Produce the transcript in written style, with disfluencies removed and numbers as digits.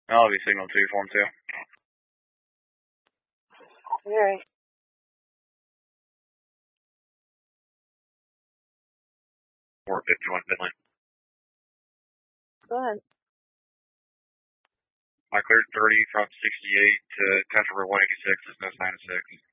I'll be signal 2 for him too. Alright. 451 Finland. Go ahead. I cleared 30 from 68 to Country Road 186, it's no 9 to 6.